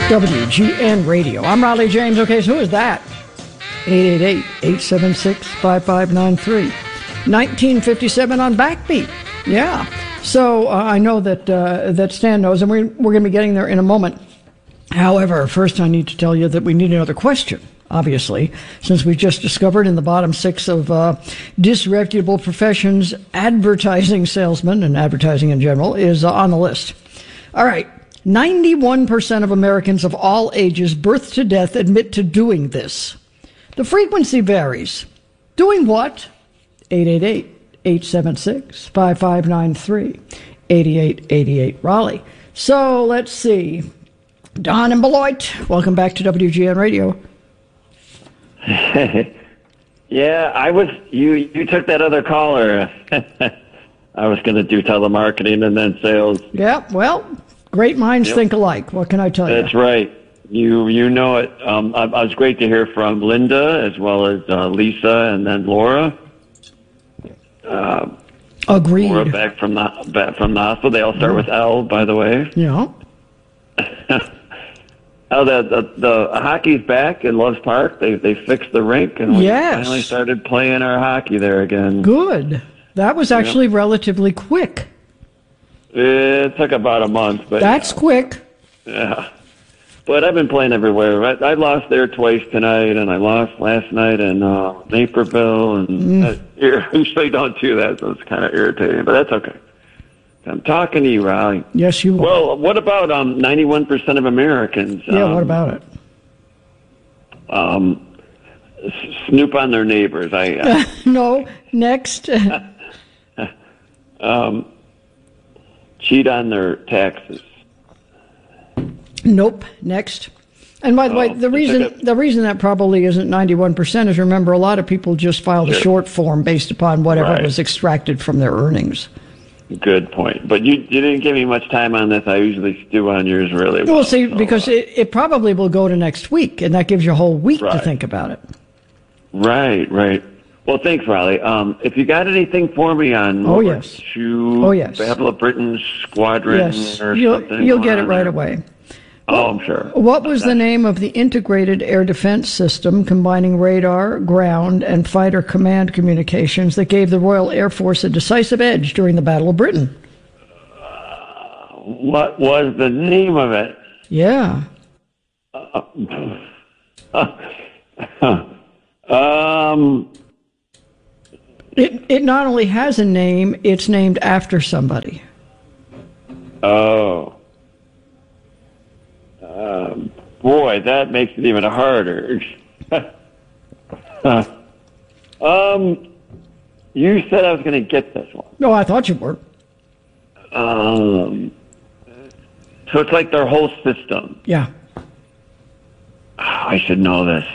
WGN Radio. I'm Raleigh James. Okay, so who is that? 888-876-5593. 1957 on Backbeat. Yeah. So I know that Stan knows, and we're going to be getting there in a moment. However, first I need to tell you that we need another question, obviously, since we just discovered in the bottom 6 of disreputable professions, advertising salesman and advertising in general is on the list. All right. 91% of Americans of all ages, birth to death, admit to doing this. The frequency varies. Doing what? 888-876-5593. 8888 Raleigh. So let's see. Don and Beloit, welcome back to WGN Radio. Yeah, you took that other caller. I was going to do telemarketing and then sales. Yeah, well, great minds think alike. What can I tell you? That's right. You know it. I was great to hear from Linda as well as Lisa and then Laura. Agreed. Laura back from the hospital. They all start with L, by the way. Yeah. Oh, the hockey's back in Loves Park. They fixed the rink and we finally started playing our hockey there again. Good. That was actually relatively quick. It took about a month, but that's quick. Yeah. But I've been playing everywhere. I lost there twice tonight, and I lost last night in Naperville, and usually don't do that, so it's kind of irritating, but that's okay. I'm talking to you, Raleigh. Yes, you are. Well, what about 91% of Americans? Yeah, what about it? Snoop on their neighbors. No, next. Cheat on their taxes. Nope. Next. And by the way, the reason that probably isn't 91% is, remember, a lot of people just filed a short form based upon whatever was extracted from their earnings. Good point. But you didn't give me much time on this. I usually do on yours really well. Well, see, because it probably will go to next week, and that gives you a whole week to think about it. Right. Well, thanks, Raleigh. If you got anything for me on Battle of Britain Squadron or something, you'll get it right away. I'm sure. What was the name of the integrated air defense system combining radar, ground, and fighter command communications that gave the Royal Air Force a decisive edge during the Battle of Britain? What was the name of it? Yeah. It not only has a name, it's named after somebody. Oh. Boy, that makes it even harder. You said I was going to get this one. No, I thought you were. So it's like their whole system. Yeah. I should know this.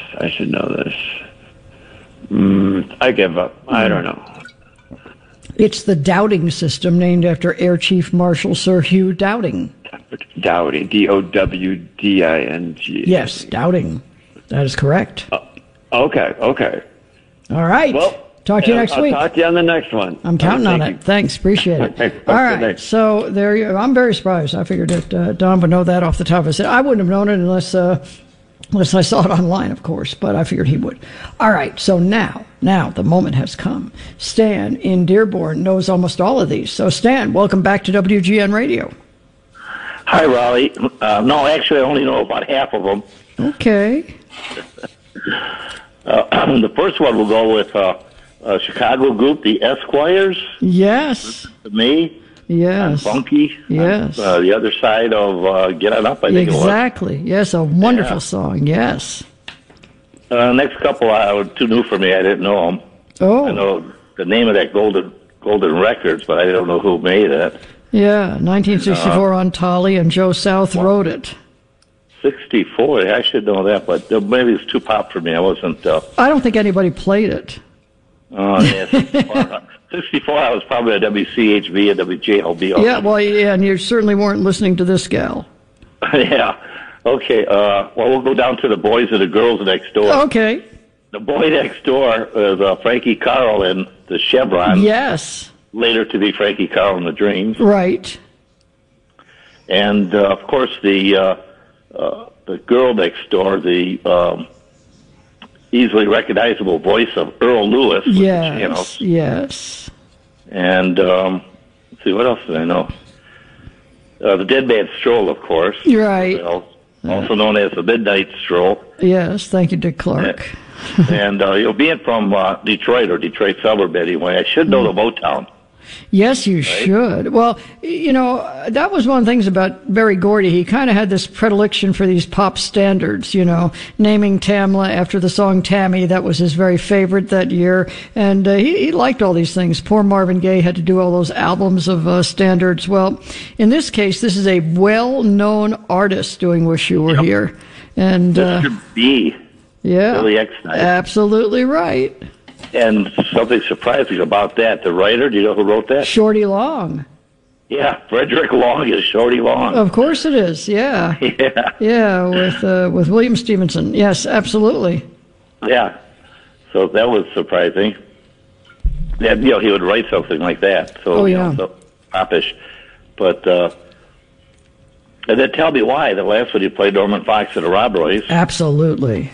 I give up. I don't know. It's the Dowding system, named after Air Chief Marshal Sir Hugh Dowding. Dowding, D-O-W-D-I-N-G. Yes, Dowding. That is correct. Okay. All right. Well, talk to you next week. I'll talk to you on the next one. I'm counting on it. Thanks. Appreciate it. All right. So there you go. I'm very surprised. I figured that Don would know that off the top of his head. I wouldn't have known it unless I saw it online, of course, but I figured he would. All right. So now the moment has come. Stan in Dearborn knows almost all of these. So Stan, welcome back to WGN Radio. Hi, Raleigh. No, actually, I only know about half of them. Okay. The first one will go with a Chicago group, the Esquires. Yes. Me. Yes. Funky. Yes. The other side of Get On Up, I think exactly. It was. Yes, a wonderful song. Yes. Next couple are too new for me. I didn't know them. Oh. I know the name of that Golden Records, but I don't know who made it. Yeah, 1964 on Tolly, and Joe South wrote it. 64, I should know that, but maybe it's too pop for me. I wasn't... I don't think anybody played it. Oh, yeah, 64, I was probably at WCHV and WJLB. Yeah, well, yeah, and you certainly weren't listening to this gal. Yeah. Okay, well, we'll go down to the boys and the girls next door. Okay. The boy next door is Frankie Carl and the Chevron. Yes. Later to be Frankie Carl and the Dreams. Right. And, of course, the the girl next door, the easily recognizable voice of Earl Lewis. With the channels. Yes. And let's see, what else did I know? The Dead Man Stroll, of course. Right. Also known as the Midnight Stroll. Yes, thank you, Dick Clark. And being from Detroit, or Detroit suburb anyway, I should know the Motown. Yes, you should. Well, that was one of the things about Berry Gordy. He kind of had this predilection for these pop standards, naming Tamla after the song Tammy. That was his very favorite that year. And he liked all these things. Poor Marvin Gaye had to do all those albums of standards. Well, in this case, this is a well-known artist doing Wish You Were Here. And Mr. B. Yeah. Billy Eckstine. Absolutely right. And something surprising about that, the writer, do you know who wrote that? Shorty Long. Yeah, Frederick Long is Shorty Long. Of course it is, yeah. Yeah. Yeah, with William Stevenson. Yes, absolutely. Yeah. So that was surprising. That, he would write something like that. So, so popish. But, and then Tell Me Why, the last one, he played Norman Fox and the Rob Roys. Absolutely.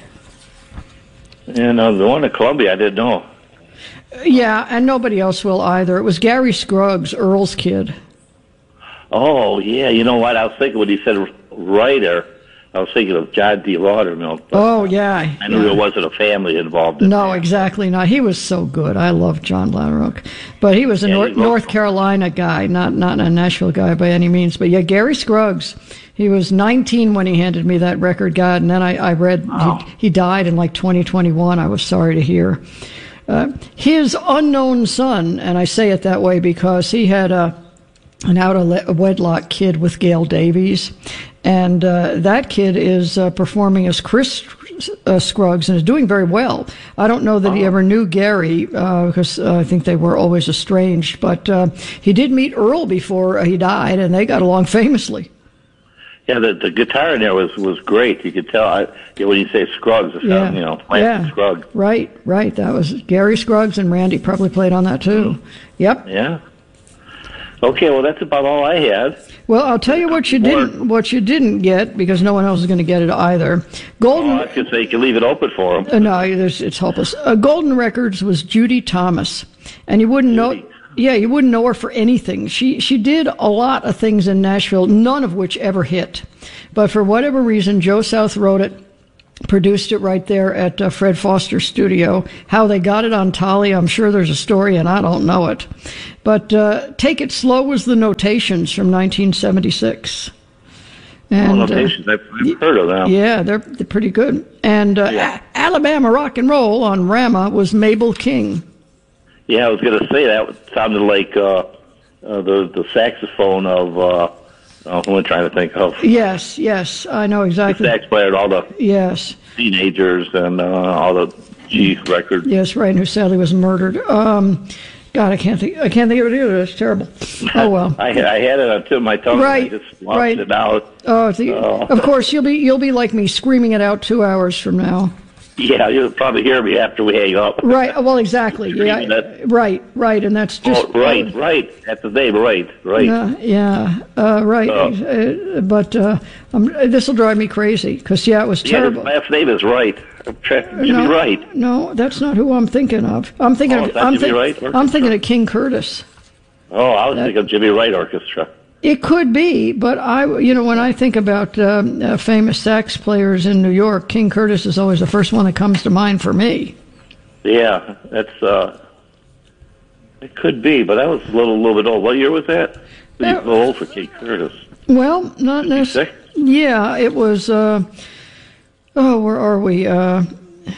And the one in Columbia, I didn't know. Yeah, and nobody else will either. It was Gary Scruggs, Earl's kid. Oh, yeah. You know what? I was thinking when he said writer, I was thinking of John D. Laudermilk. Oh, yeah. I knew there wasn't a family involved in No, that. exactly not. He was so good. I love John Laudermilk. But he was a North Carolina guy, not a Nashville guy by any means. But yeah, Gary Scruggs. He was 19 when he handed me that record, God, and then I read he died in like 2021. I was sorry to hear. His unknown son, and I say it that way because he had an out-of-wedlock kid with Gail Davies, and that kid is performing as Chris Scruggs and is doing very well. I don't know that he ever knew Gary because I think they were always estranged, but he did meet Earl before he died, and they got along famously. Yeah, the guitar in there was great. You could tell when you say Scruggs, it sounds, Plant Scruggs. Right. That was Gary Scruggs, and Randy probably played on that too. Yep. Yeah. Okay, well that's about all I had. Well, I'll tell you what you didn't get, because no one else is going to get it either. Golden. I was going to say you can leave it open for them. No, it's hopeless. Golden Records was Judy Thomas, and you wouldn't know. Yeah, you wouldn't know her for anything. She did a lot of things in Nashville, none of which ever hit. But for whatever reason, Joe South wrote it, produced it right there at Fred Foster's studio. How they got it on Tolly, I'm sure there's a story, and I don't know it. But Take It Slow was the Notations from 1976. And, Notations, I've heard of them. Yeah, they're pretty good. And Alabama Rock and Roll on Rama was Mabel King. Yeah, I was going to say that sounded like the saxophone of who am I trying to think of? Yes, I know exactly. The sax player and all the teenagers and all the G records. Yes, right, and who sadly was murdered. God, I can't think of it either. It's terrible. Oh well. I had it on tip of my tongue. Right, and I just lost it out. Of course you'll be like me, screaming it out 2 hours from now. Yeah, you'll probably hear me after we hang up. Right. Well, exactly. Yeah. Right. And that's just. Oh, right. That's the name. Right. Right. But this will drive me crazy because it was terrible. His last name is Wright. Jimmy Wright. No, that's not who I'm thinking of. I'm thinking of King Curtis. Oh, I was thinking of Jimmy Wright Orchestra. It could be, but when I think about famous sax players in New York, King Curtis is always the first one that comes to mind for me. Yeah, that's it could be, but that was a little bit old. What year was that? A little old for King Curtis. Well, not necessarily. Yeah, it was. Where are we? Yeah,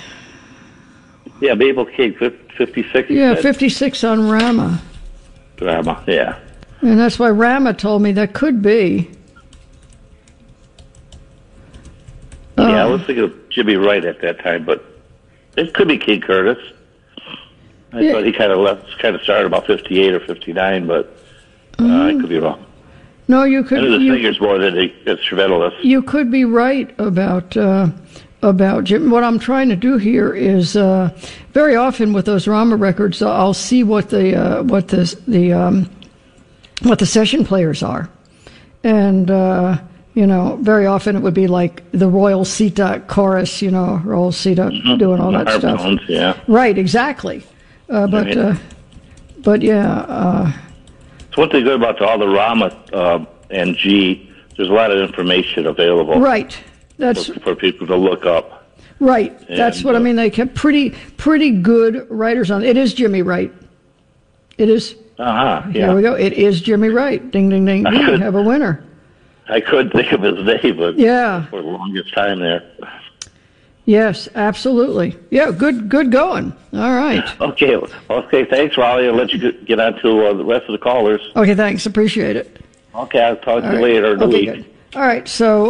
Mabel King, 56. Yeah, 56 on Rama. Rama, yeah. And that's why Rama told me that could be. Yeah, I was thinking of Jimmy Wright at that time, but it could be King Curtis. I thought he kind of started about 58 or 59, but I could be wrong. No, you could. I know the singer's more than the instrumentalist. You could be right about Jim. What I'm trying to do here is very often with those Rama records, I'll see what the session players are, and very often it would be like the Royal Sita chorus, Royal Sita doing all that stuff. Yeah. Right, exactly. But yeah. So one thing good about all the Rama and G, there's a lot of information available. Right. That's for people to look up. Right. That's what I mean. They kept pretty good writers on. It is Jimmy Wright. It is. Yeah. Here we go. It is Jimmy Wright. Ding, ding, ding. We have a winner. I couldn't think of his name, but for the longest time there. Yes, absolutely. Yeah, good going. All right. Okay. Thanks, Raleigh. I'll let you get on to the rest of the callers. Okay, thanks. Appreciate it. Okay, I'll talk to you later in the week. Good. All right, so,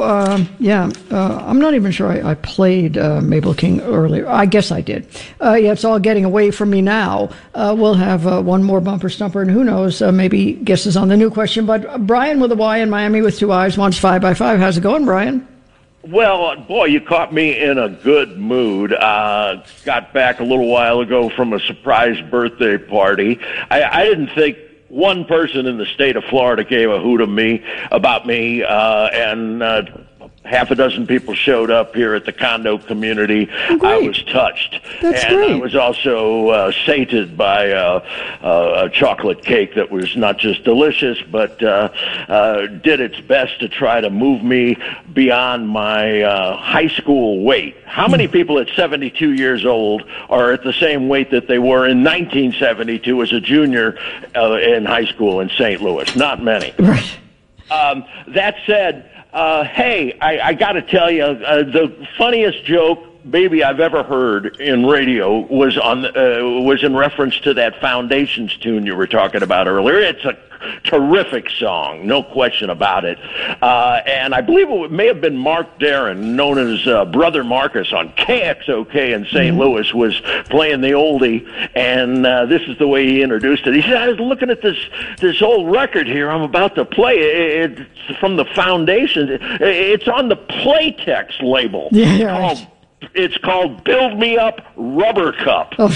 I'm not even sure I played Mabel King earlier. I guess I did. It's all getting away from me now. We'll have one more bumper stumper, and who knows, maybe guesses on the new question. But Brian with a Y in Miami with 2 I's wants 5x5. How's it going, Brian? Well, boy, you caught me in a good mood. Got back a little while ago from a surprise birthday party. I didn't think one person in the state of Florida gave a hoot about me, and half a dozen people showed up here at the condo community. I was touched. That's and great. I was also sated by a chocolate cake that was not just delicious, but did its best to try to move me beyond my high school weight. How many people at 72 years old are at the same weight that they were in 1972 as a junior in high school in St. Louis? Not many. Right. That said, hey, I got to tell you, the funniest joke maybe I've ever heard in radio was in reference to that Foundations tune you were talking about earlier. It's a terrific song, no question about it. And I believe it may have been Mark Darren, known as Brother Marcus on KXOK in St. Louis, was playing the oldie, and this is the way he introduced it. He said, I was looking at this old record here I'm about to play. It's from the Foundations. It's on the Playtex label. Yeah, It's called Build Me Up Rubber Cup. Oh,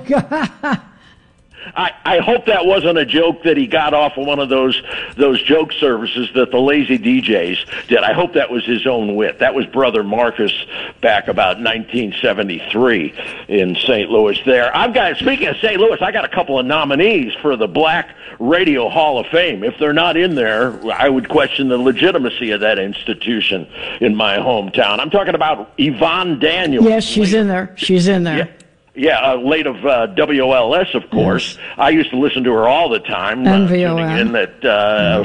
I hope that wasn't a joke that he got off of one of those joke services that the lazy DJs did. I hope that was his own wit. That was Brother Marcus back about 1973 in St. Louis there. Speaking of St. Louis, I got a couple of nominees for the Black Radio Hall of Fame. If they're not in there, I would question the legitimacy of that institution in my hometown. I'm talking about Yvonne Daniels. Yes, she's in there. Yeah. Yeah, late of WLS, of course. Yes. I used to listen to her all the time. And VOM. In at